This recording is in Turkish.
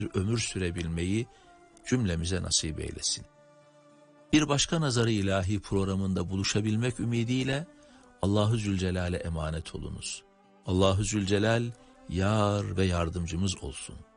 ömür sürebilmeyi cümlemize nasip eylesin. Bir başka Nazar-ı İlahi programında buluşabilmek ümidiyle Allahu Zülcelal'e emanet olunuz. Allahu Zülcelal yar ve yardımcımız olsun.